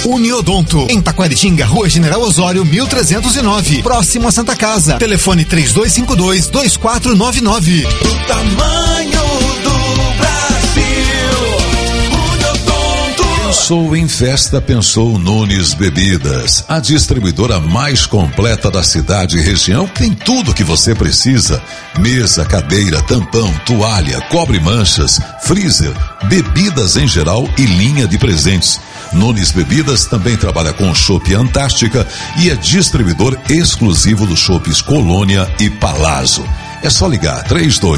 Uniodonto, em Taquaritinga, Rua General Osório, 1309, próximo a Santa Casa. Telefone 3252-2499. O tamanho do Brasil, Uniodonto. Pensou em festa, pensou Nunes Bebidas, a distribuidora mais completa da cidade e região, que tem tudo que você precisa: mesa, cadeira, tampão, toalha, cobre manchas, freezer, bebidas em geral e linha de presentes. Nunes Bebidas também trabalha com Chopp Antártica e é distribuidor exclusivo dos Chopps Colônia e Palazzo. É só ligar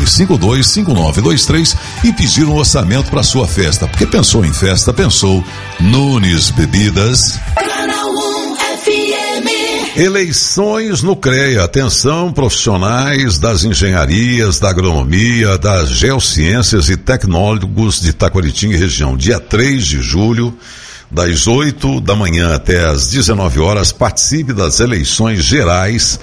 3252-5923 e pedir um orçamento para sua festa, porque pensou em festa, pensou Nunes Bebidas. Canal 1 FM. Eleições no CREA. Atenção, profissionais das engenharias, da agronomia, das geociências e tecnólogos de Taquaritinga e região. Dia 3 de julho, das 8 da manhã até as 19 horas, participe das eleições gerais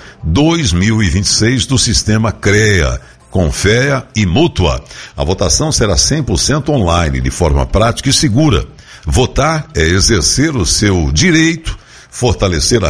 2026 do sistema CREA, Confea e Mútua. A votação será 100% online, de forma prática e segura. Votar é exercer o seu direito, fortalecer a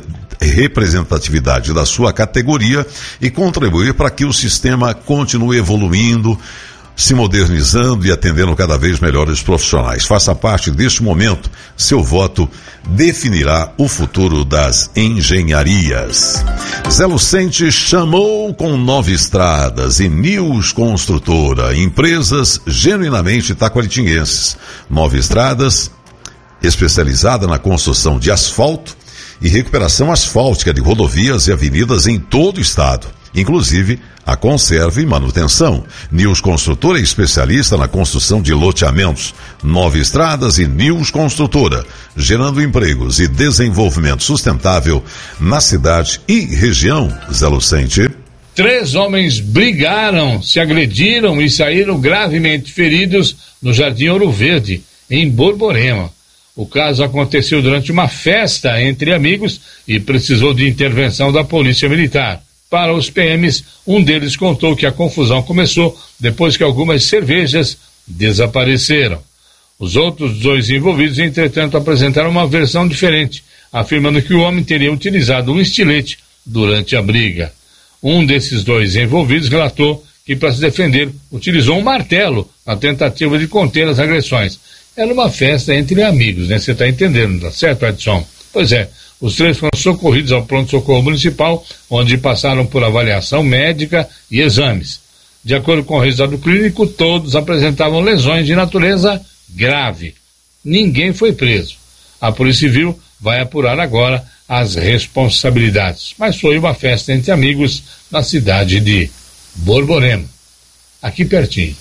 representatividade da sua categoria e contribuir para que o sistema continue evoluindo, se modernizando e atendendo cada vez melhor os profissionais. Faça parte deste momento. Seu voto definirá o futuro das engenharias. Zé Lucente chamou com Nova Estradas e News Construtora, empresas genuinamente taquaritinguenses. Nova Estradas, especializada na construção de asfalto e recuperação asfáltica de rodovias e avenidas em todo o estado, inclusive a conserva e manutenção. News Construtora é especialista na construção de loteamentos. Nova Estradas e News Construtora, gerando empregos e desenvolvimento sustentável na cidade e região. Zé Lucente. 3 homens brigaram, se agrediram e saíram gravemente feridos no Jardim Ouro Verde, em Borborema. O caso aconteceu durante uma festa entre amigos e precisou de intervenção da Polícia Militar. Para os PMs, um deles contou que a confusão começou depois que algumas cervejas desapareceram. Os outros 2 envolvidos, entretanto, apresentaram uma versão diferente, afirmando que o homem teria utilizado um estilete durante a briga. Um desses 2 envolvidos relatou que, para se defender, utilizou um martelo na tentativa de conter as agressões. Era uma festa entre amigos, né? Você está entendendo, tá certo, Edson? Pois é. Os 3 foram socorridos ao pronto-socorro municipal, onde passaram por avaliação médica e exames. De acordo com o resultado clínico, todos apresentavam lesões de natureza grave. Ninguém foi preso. A Polícia Civil vai apurar agora as responsabilidades. Mas foi uma festa entre amigos na cidade de Borborema, aqui pertinho.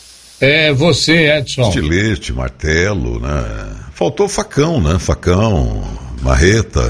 É você, Edson. Estilete, martelo, né? Faltou facão, né? Facão, marreta.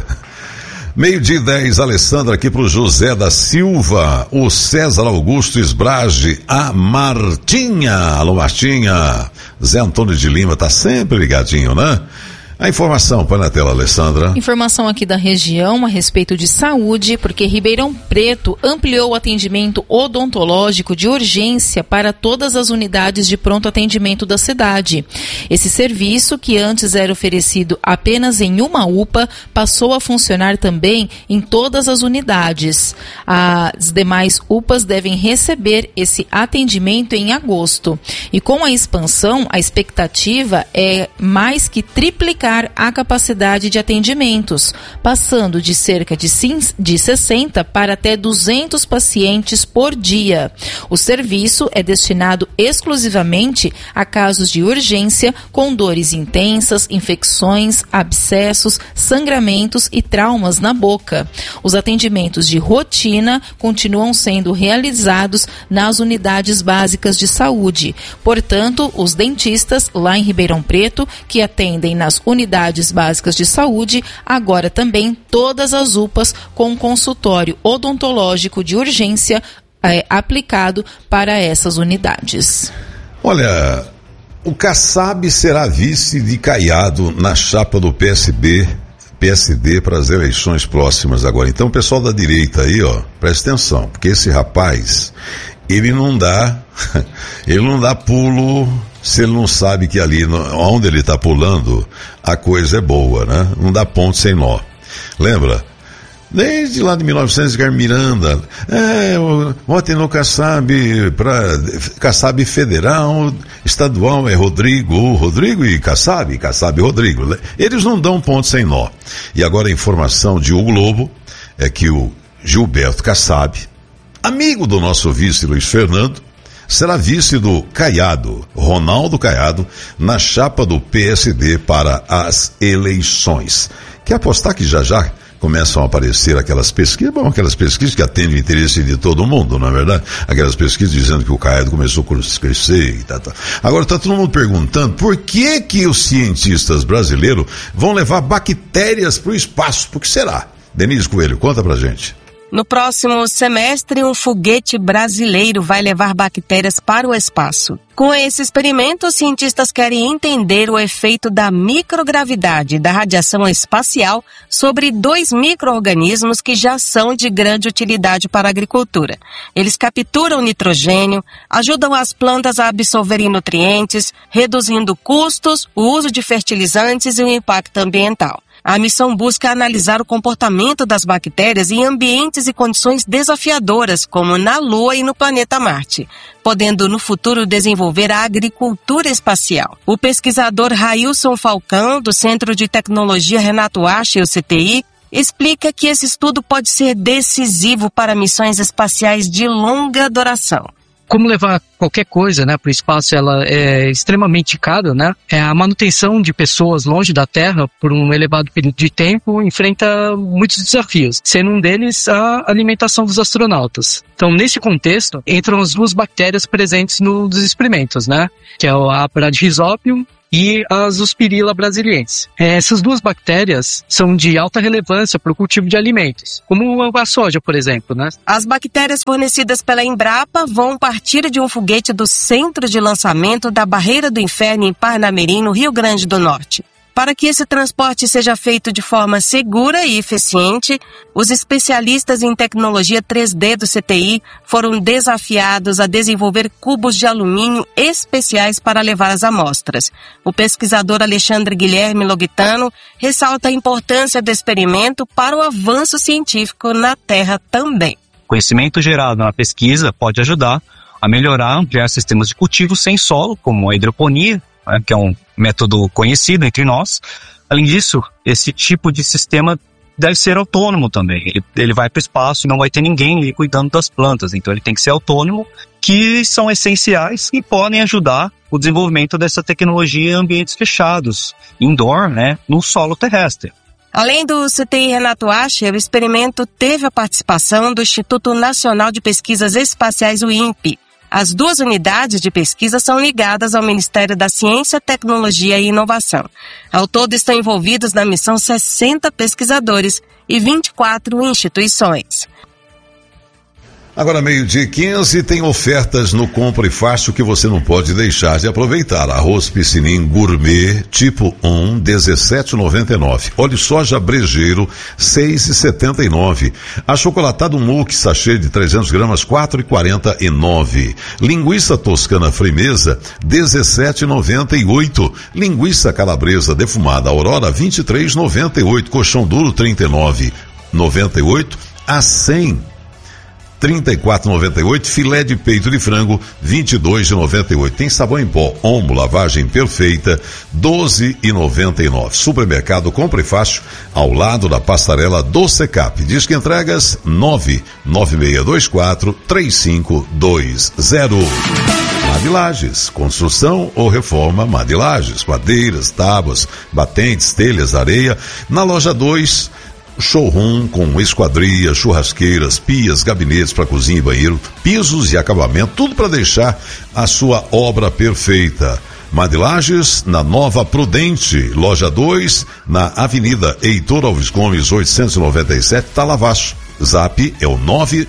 12:10, Alessandra aqui pro José da Silva, o César Augusto Esbrage, a Martinha. Alô, Martinha. Zé Antônio de Lima tá sempre ligadinho, né? A informação, põe na tela, Alessandra. Informação aqui da região a respeito de saúde, porque Ribeirão Preto ampliou o atendimento odontológico de urgência para todas as unidades de pronto atendimento da cidade. Esse serviço, que antes era oferecido apenas em uma UPA, passou a funcionar também em todas as unidades. As demais UPAs devem receber esse atendimento em agosto. E com a expansão, a expectativa é mais que triplicar a capacidade de atendimentos, passando de cerca de 60 para até 200 pacientes por dia. O serviço é destinado exclusivamente a casos de urgência com dores intensas, infecções, abscessos, sangramentos e traumas na boca. Os atendimentos de rotina continuam sendo realizados nas unidades básicas de saúde. Portanto, os dentistas lá em Ribeirão Preto, que atendem nas unidades básicas de saúde, agora também todas as UPAs com consultório odontológico de urgência aplicado para essas unidades. Olha, o Kassab será vice de Caiado na chapa do PSD para as eleições próximas agora. Então, pessoal da direita aí, ó, presta atenção, porque esse rapaz, ele não dá pulo se ele não sabe que ali, onde ele está pulando, a coisa é boa, né? Não dá ponto sem nó. Lembra? Desde lá de 1900, Carmen Miranda, votem no Kassab, Kassab federal, estadual é Rodrigo e Kassab e Rodrigo. Eles não dão ponto sem nó. E agora a informação de O Globo é que o Gilberto Kassab, amigo do nosso vice Luiz Fernando, será vice do Caiado, Ronaldo Caiado, na chapa do PSD para as eleições. Quer apostar que já começam a aparecer aquelas pesquisas que atendem o interesse de todo mundo, não é verdade? Aquelas pesquisas dizendo que o Caiado começou a crescer e tal. Agora está todo mundo perguntando por que os cientistas brasileiros vão levar bactérias para o espaço? Por que será? Denise Coelho, conta pra gente. No próximo semestre, um foguete brasileiro vai levar bactérias para o espaço. Com esse experimento, os cientistas querem entender o efeito da microgravidade e da radiação espacial sobre 2 micro-organismos que já são de grande utilidade para a agricultura. Eles capturam nitrogênio, ajudam as plantas a absorverem nutrientes, reduzindo custos, o uso de fertilizantes e o impacto ambiental. A missão busca analisar o comportamento das bactérias em ambientes e condições desafiadoras, como na Lua e no planeta Marte, podendo no futuro desenvolver a agricultura espacial. O pesquisador Railson Falcão, do Centro de Tecnologia Renato Acha, o CTI, explica que esse estudo pode ser decisivo para missões espaciais de longa duração. Como levar qualquer coisa, né, para o espaço, ela é extremamente cara, né? A manutenção de pessoas longe da Terra por um elevado período de tempo enfrenta muitos desafios, sendo um deles a alimentação dos astronautas. Então, nesse contexto, entram as 2 bactérias presentes nos experimentos, né? Que é a Bradyrhizobium e a Zospirilla brasiliensis. Essas 2 bactérias são de alta relevância para o cultivo de alimentos, como a soja, por exemplo, né? As bactérias fornecidas pela Embrapa vão partir de um foguete do Centro de Lançamento da Barreira do Inferno em Parnamirim, no Rio Grande do Norte. Para que esse transporte seja feito de forma segura e eficiente, os especialistas em tecnologia 3D do CTI foram desafiados a desenvolver cubos de alumínio especiais para levar as amostras. O pesquisador Alexandre Guilherme Logitano ressalta a importância do experimento para o avanço científico na Terra também. O conhecimento gerado na pesquisa pode ajudar a melhorar, ampliar sistemas de cultivo sem solo, como a hidroponia, que é um método conhecido entre nós. Além disso, esse tipo de sistema deve ser autônomo também. Ele vai para o espaço e não vai ter ninguém ali cuidando das plantas. Então ele tem que ser autônomo, que são essenciais e podem ajudar o desenvolvimento dessa tecnologia em ambientes fechados, indoor, né, no solo terrestre. Além do CTI Renato Acha, o experimento teve a participação do Instituto Nacional de Pesquisas Espaciais, o INPE. As 2 unidades de pesquisa são ligadas ao Ministério da Ciência, Tecnologia e Inovação. Ao todo estão envolvidos na missão 60 pesquisadores e 24 instituições. Agora, 12:15, tem ofertas no Compre Fácil que você não pode deixar de aproveitar. Arroz Piscinim Gourmet tipo 1, R$17,99. Óleo soja brejeiro, R$6,79. Achocolatado Muque, sachê de 300 gramas, R$4,49. Linguiça toscana frimeza, R$17,98. Linguiça calabresa defumada Aurora, R$23,98. Colchão duro, R$39,98 a 100. R$34,98, filé de peito de frango, R$22,98. Tem sabão em pó, Omo, lavagem perfeita, R$12,99. Supermercado Compre Fácil, ao lado da passarela do Secap. Diz que entregas 99624-3520. Madilages, construção ou reforma Madilages, madeiras, tábuas, batentes, telhas, areia. Na loja 2, showroom com esquadria, churrasqueiras, pias, gabinetes para cozinha e banheiro, pisos e acabamento, tudo para deixar a sua obra perfeita. Madilages, na Nova Prudente, loja 2, na Avenida Heitor Alves Gomes, 897, Talavaço. Zap é o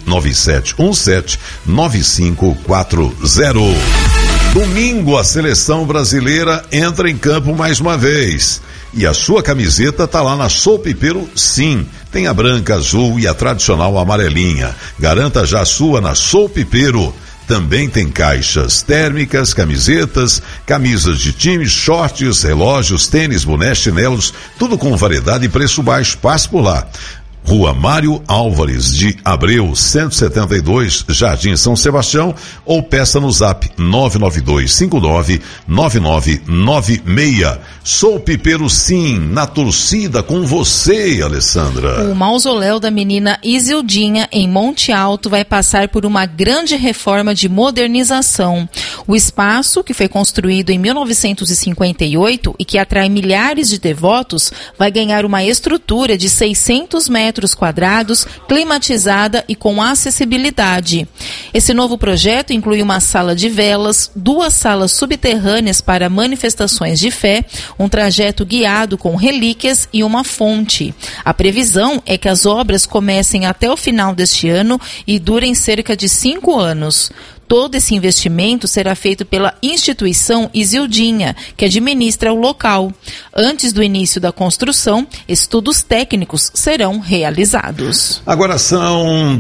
997179540. Domingo, a seleção brasileira entra em campo mais uma vez. E a sua camiseta tá lá na Sou Pipeiro, sim. Tem a branca, azul e a tradicional amarelinha. Garanta já a sua na Sou Pipeiro. Também tem caixas térmicas, camisetas, camisas de time, shorts, relógios, tênis, bonés, chinelos, tudo com variedade e preço baixo. Passe por lá. Rua Mário Álvares de Abreu, 172, Jardim São Sebastião, ou peça no zap 992599996. Sou Pipeiro sim, na torcida com você, Alessandra. O mausoléu da menina Isildinha, em Monte Alto, vai passar por uma grande reforma de modernização. O espaço, que foi construído em 1958 e que atrai milhares de devotos, vai ganhar uma estrutura de 600 metros quadrados, climatizada e com acessibilidade. Esse novo projeto inclui uma sala de velas, 2 salas subterrâneas para manifestações de fé, um trajeto guiado com relíquias e uma fonte. A previsão é que as obras comecem até o final deste ano e durem cerca de 5 anos. Todo esse investimento será feito pela instituição Isildinha, que administra o local. Antes do início da construção, estudos técnicos serão realizados. Agora são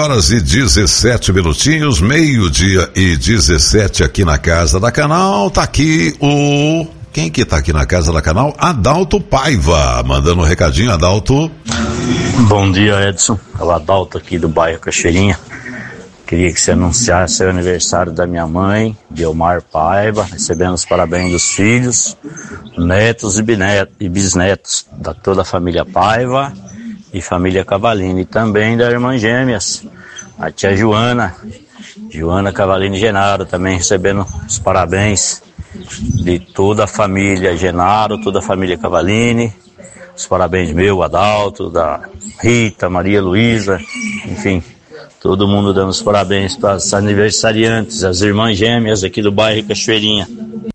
12h17, meio-dia e 17 aqui na Casa da Canal. Tá aqui o... Quem que tá aqui na Casa da Canal? Adalto Paiva, mandando um recadinho, Adalto. Bom dia, Edson. É o Adalto aqui do bairro Cachoeirinha. Queria que você anunciasse o aniversário da minha mãe, Delmar Paiva, recebendo os parabéns dos filhos, netos e bisnetos da toda a família Paiva e família Cavalini, e também da irmã gêmeas, a tia Joana Cavalini Genaro, também recebendo os parabéns de toda a família Genaro, toda a família Cavalini, os parabéns meu, Adalto, da Rita, Maria Luísa, enfim, todo mundo dando os parabéns para as aniversariantes, as irmãs gêmeas aqui do bairro Cachoeirinha.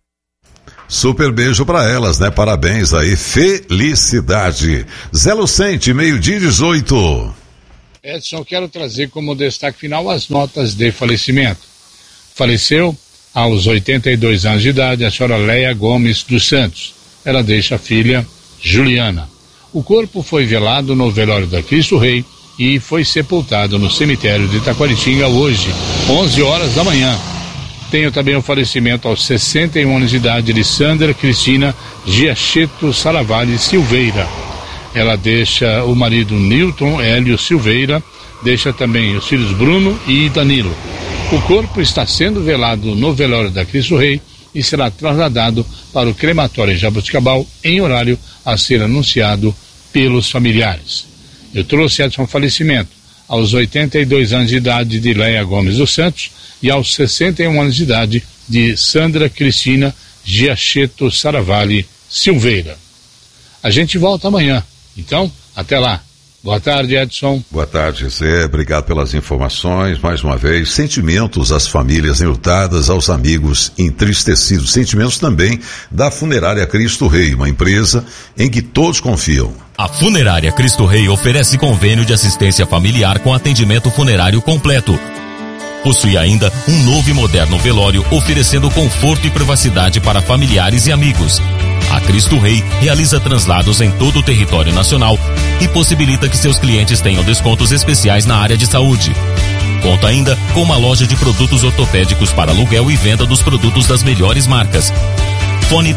Super beijo para elas, né? Parabéns aí, felicidade. Zé Lucente, meio-dia 18. Edson, quero trazer como destaque final as notas de falecimento. Faleceu aos 82 anos de idade a senhora Leia Gomes dos Santos. Ela deixa a filha Juliana. O corpo foi velado no velório da Cristo Rei e foi sepultado no cemitério de Taquaritinga hoje, 11 horas da manhã. Tenho também o falecimento aos 61 anos de idade de Sandra Cristina Giacheto Saravalli Silveira. Ela deixa o marido Nilton Hélio Silveira, deixa também os filhos Bruno e Danilo. O corpo está sendo velado no velório da Cristo Rei e será trasladado para o crematório em Jaboticabal em horário a ser anunciado pelos familiares. Eu trouxe Edson falecimento aos 82 anos de idade de Leia Gomes dos Santos e aos 61 anos de idade de Sandra Cristina Giacheto Saravalli Silveira. A gente volta amanhã, então até lá. Boa tarde, Edson. Boa tarde, Zé. Obrigado pelas informações. Mais uma vez, sentimentos às famílias enlutadas, aos amigos entristecidos. Sentimentos também da Funerária Cristo Rei, uma empresa em que todos confiam. A Funerária Cristo Rei oferece convênio de assistência familiar com atendimento funerário completo. Possui ainda um novo e moderno velório, oferecendo conforto e privacidade para familiares e amigos. A Cristo Rei realiza translados em todo o território nacional e possibilita que seus clientes tenham descontos especiais na área de saúde. Conta ainda com uma loja de produtos ortopédicos para aluguel e venda dos produtos das melhores marcas. Fone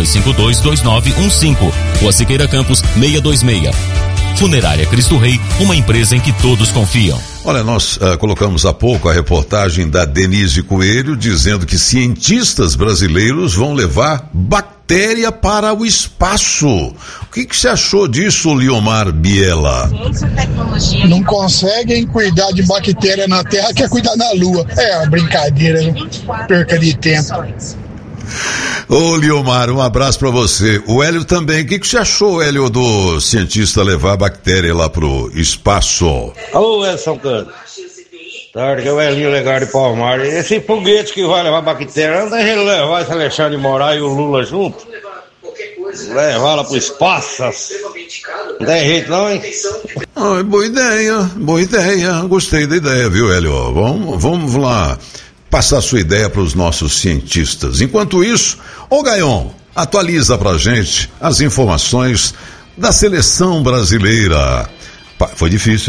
32522915, Rua Siqueira Campos 626. Funerária Cristo Rei, uma empresa em que todos confiam. Olha, nós colocamos há pouco a reportagem da Denise Coelho dizendo que cientistas brasileiros vão levar bactéria para o espaço. O que você achou disso, Liomar Biela? Não conseguem cuidar de bactéria na Terra, quer cuidar na Lua. É uma brincadeira, perca de tempo. Ô Liomar, um abraço pra você. O Hélio também, o que você achou, Hélio, do cientista levar a bactéria lá pro espaço? Alô, Edson Canto. Tarde, que é o Elinho Legal de Palmar. Esse foguete que vai levar bactéria, anda ele levar esse Alexandre de Moraes e o Lula junto? Levar lá pro espaço. Não tem jeito não, hein? Ah, boa ideia. Gostei da ideia, viu, Hélio? Vamos lá passar sua ideia para os nossos cientistas. Enquanto isso, ô Gaion, atualiza pra gente as informações da seleção brasileira. Foi difícil, hein?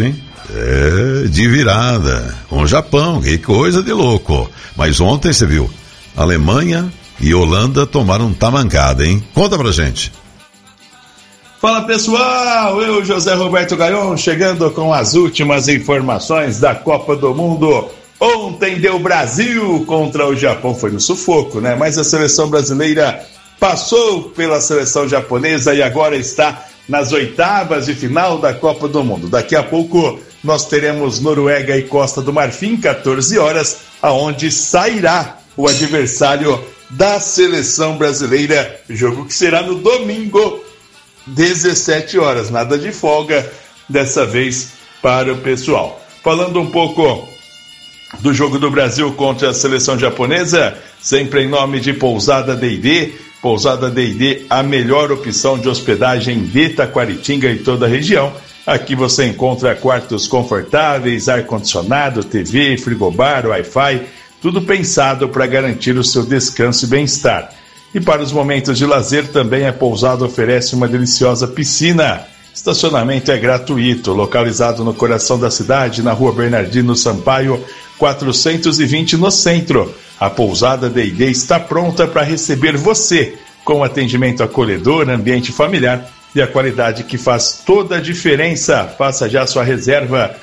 De virada, com o Japão, que coisa de louco. Mas ontem você viu, Alemanha e Holanda tomaram tamancada, hein? Conta pra gente. Fala pessoal, eu, José Roberto Gaion, chegando com as últimas informações da Copa do Mundo. Ontem deu Brasil contra o Japão, foi no sufoco, né? Mas a seleção brasileira passou pela seleção japonesa e agora está nas oitavas de final da Copa do Mundo. Daqui a pouco nós teremos Noruega e Costa do Marfim, 14 horas, aonde sairá o adversário da seleção brasileira, jogo que será no domingo, 17 horas, nada de folga dessa vez para o pessoal. Falando um pouco do jogo do Brasil contra a seleção japonesa, sempre em nome de Pousada D&D. Pousada D&D, a melhor opção de hospedagem de Taquaritinga e toda a região. Aqui você encontra quartos confortáveis, ar-condicionado, TV, frigobar, Wi-Fi, tudo pensado para garantir o seu descanso e bem-estar. E para os momentos de lazer também a Pousada oferece uma deliciosa piscina. Estacionamento é gratuito, localizado no coração da cidade, na rua Bernardino Sampaio, 420 no centro. A Pousada D&D está pronta para receber você, com atendimento acolhedor, ambiente familiar e a qualidade que faz toda a diferença. Faça já sua reserva,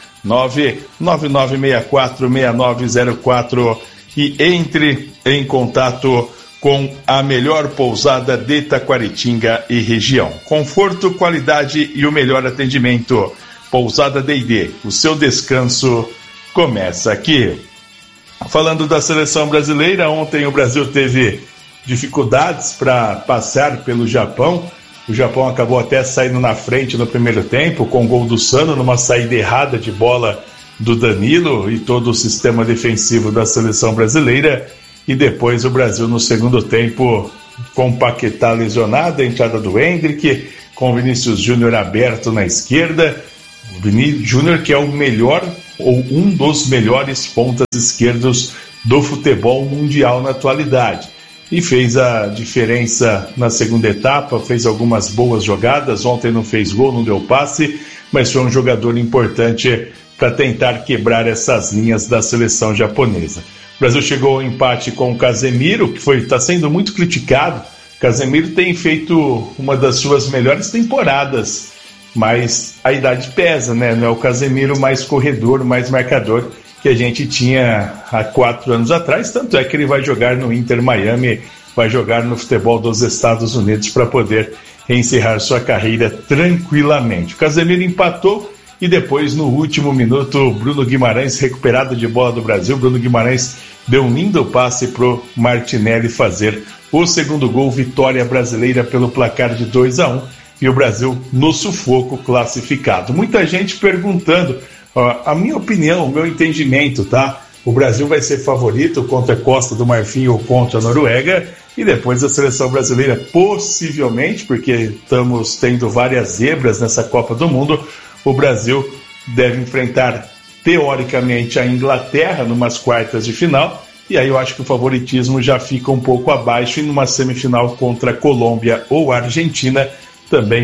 999646904 e entre em contato com a melhor pousada de Taquaritinga e região. Conforto, qualidade e o melhor atendimento. Pousada D&D, o seu descanso começa aqui. Falando da seleção brasileira, ontem o Brasil teve dificuldades para passar pelo Japão. O Japão acabou até saindo na frente no primeiro tempo, com o gol do Sano, numa saída errada de bola do Danilo e todo o sistema defensivo da seleção brasileira. E depois o Brasil no segundo tempo com o Paquetá lesionado, a entrada do Hendrick, com o Vinícius Júnior aberto na esquerda. O Vinícius Júnior, que é o melhor ou um dos melhores pontas esquerdos do futebol mundial na atualidade. E fez a diferença na segunda etapa, fez algumas boas jogadas. Ontem não fez gol, não deu passe, mas foi um jogador importante para tentar quebrar essas linhas da seleção japonesa. O Brasil chegou ao empate com o Casemiro, que está sendo muito criticado. Casemiro tem feito uma das suas melhores temporadas, mas a idade pesa, né? Não é o Casemiro mais corredor, mais marcador que a gente tinha há 4 anos atrás. Tanto é que ele vai jogar no Inter Miami, vai jogar no futebol dos Estados Unidos para poder encerrar sua carreira tranquilamente. O Casemiro empatou e depois, no último minuto, Bruno Guimarães, recuperado de bola do Brasil, Bruno Guimarães deu um lindo passe para o Martinelli fazer o segundo gol, vitória brasileira pelo placar de 2-1, e o Brasil no sufoco classificado. Muita gente perguntando, a minha opinião, o meu entendimento, tá? O Brasil vai ser favorito contra a Costa do Marfim ou contra a Noruega, e depois a seleção brasileira, possivelmente, porque estamos tendo várias zebras nessa Copa do Mundo, o Brasil deve enfrentar, teoricamente, a Inglaterra numas quartas de final, e aí eu acho que o favoritismo já fica um pouco abaixo, e numa semifinal contra a Colômbia ou a Argentina, também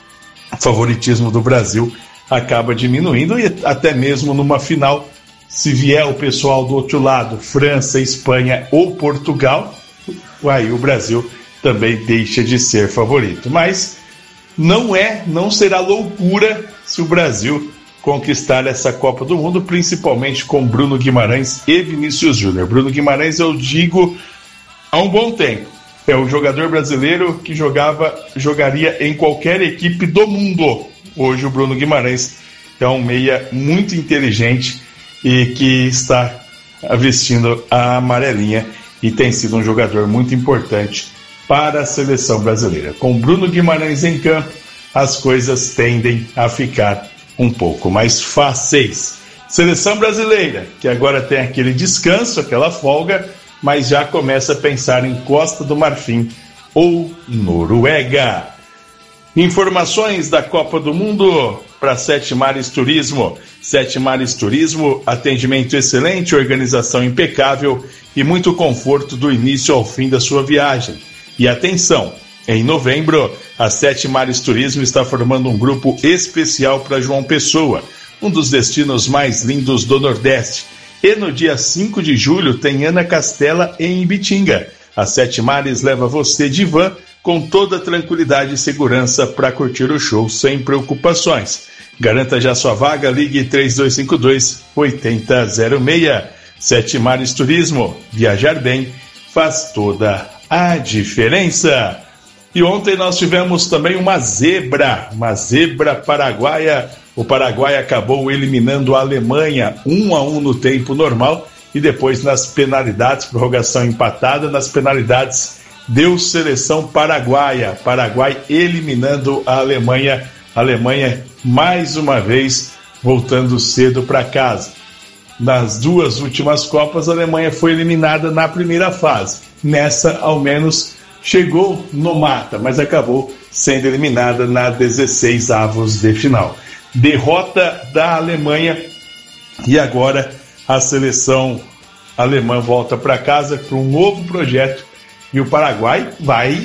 o favoritismo do Brasil acaba diminuindo, e até mesmo numa final, se vier o pessoal do outro lado, França, Espanha ou Portugal, aí o Brasil também deixa de ser favorito. Mas não será loucura se o Brasil conquistar essa Copa do Mundo, principalmente com Bruno Guimarães e Vinícius Júnior. Bruno Guimarães, eu digo, há um bom tempo, é o jogador brasileiro que jogaria em qualquer equipe do mundo. Hoje o Bruno Guimarães é um meia muito inteligente e que está vestindo a amarelinha e tem sido um jogador muito importante para a seleção brasileira. Com Bruno Guimarães em campo, as coisas tendem a ficar um pouco mais fáceis. Seleção brasileira, que agora tem aquele descanso, aquela folga, mas já começa a pensar em Costa do Marfim ou Noruega. Informações da Copa do Mundo para Sete Mares Turismo. Sete Mares Turismo, atendimento excelente, organização impecável e muito conforto do início ao fim da sua viagem. E atenção, em novembro, a Sete Mares Turismo está formando um grupo especial para João Pessoa. um dos destinos mais lindos do Nordeste. E no dia 5 de julho tem Ana Castela em Ibitinga. A Sete Mares leva você de van com toda tranquilidade e segurança para curtir o show sem preocupações. Garanta já sua vaga, ligue 3252-8006. Sete Mares Turismo, viajar bem faz toda a diferença. E ontem nós tivemos também uma zebra paraguaia. O Paraguai acabou eliminando a Alemanha 1-1 no tempo normal e depois nas penalidades, prorrogação empatada, nas penalidades deu seleção paraguaia. Paraguai eliminando a Alemanha. A Alemanha mais uma vez voltando cedo para casa. Nas duas últimas Copas, a Alemanha foi eliminada na primeira fase. Nessa, ao menos, chegou no mata, mas acabou sendo eliminada na 16avos de final. Derrota da Alemanha e agora a seleção alemã volta para casa para um novo projeto e o Paraguai vai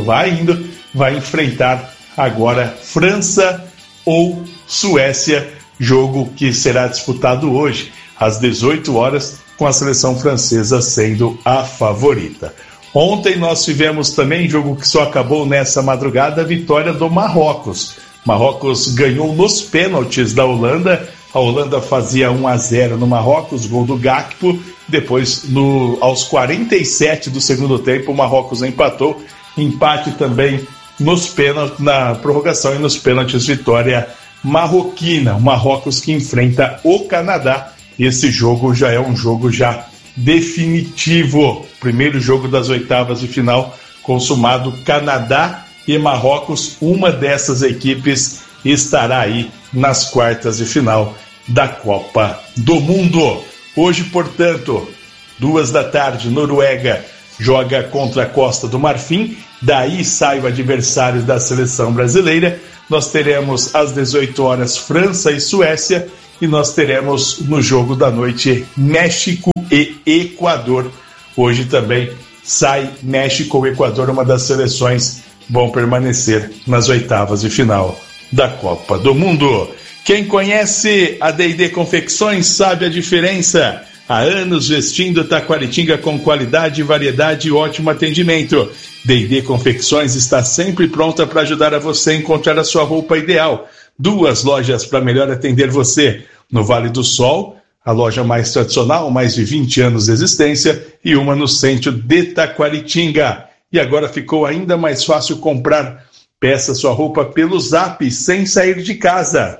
enfrentar agora França ou Suécia, jogo que será disputado hoje às 18 horas com a seleção francesa sendo a favorita. Ontem nós tivemos também jogo que só acabou nessa madrugada, a vitória do Marrocos. Marrocos ganhou nos pênaltis da Holanda. A Holanda fazia 1-0 no Marrocos, gol do Gakpo. Depois, aos 47 do segundo tempo, o Marrocos empatou. Empate também nos pênaltis, na prorrogação e nos pênaltis, vitória marroquina. O Marrocos que enfrenta o Canadá. Esse jogo já é um jogo já definitivo. Primeiro jogo das oitavas de final consumado, Canadá e Marrocos. Uma dessas equipes estará aí nas quartas de final da Copa do Mundo. Hoje, portanto, 14h, Noruega joga contra a Costa do Marfim. Daí sai o adversário da seleção brasileira. Nós teremos às 18 horas França e Suécia. E nós teremos no jogo da noite México e Equador. Hoje também sai México ou Equador, uma das seleções vão permanecer nas oitavas de final da Copa do Mundo. Quem conhece a D&D Confecções sabe a diferença. Há anos vestindo Taquaritinga com qualidade, variedade e ótimo atendimento. D&D Confecções está sempre pronta para ajudar a você a encontrar a sua roupa ideal. 2 lojas para melhor atender você. No Vale do Sol, a loja mais tradicional, mais de 20 anos de existência, e uma no centro de Taquaritinga. E agora ficou ainda mais fácil comprar. Peça sua roupa pelo Zap, sem sair de casa.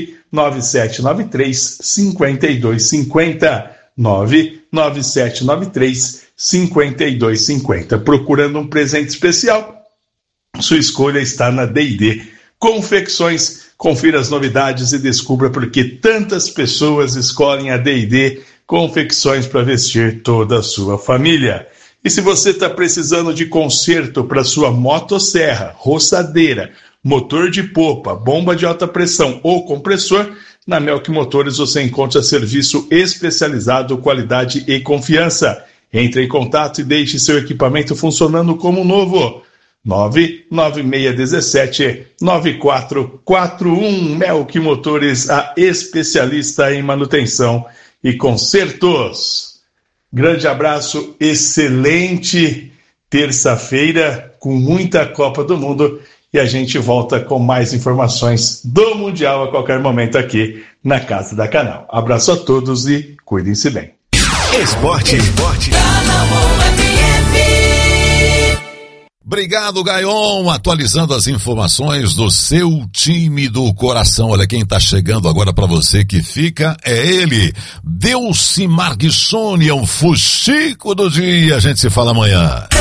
99793-5250. 99793-5250. Procurando um presente especial? Sua escolha está na D&D Confecções. Confira as novidades e descubra por que tantas pessoas escolhem a D&D Confecções para vestir toda a sua família. E se você está precisando de conserto para sua motosserra, roçadeira, motor de popa, bomba de alta pressão ou compressor, na Melk Motores você encontra serviço especializado, qualidade e confiança. Entre em contato e deixe seu equipamento funcionando como novo. 99617-9441. Melk Motores, a especialista em manutenção e consertos. Grande abraço, excelente terça-feira com muita Copa do Mundo e a gente volta com mais informações do Mundial a qualquer momento aqui na Casa da Canal. Abraço a todos e cuidem-se bem. Esporte. Obrigado, Gaion, atualizando as informações do seu time do coração. Olha quem tá chegando agora para você que fica, é ele, Delcimar Guissoni, é um fuxico do dia. A gente se fala amanhã.